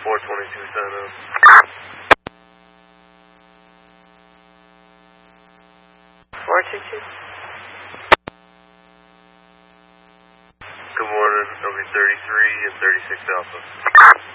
422 sign up. Good morning, it'll be 33 and 36 Alpha.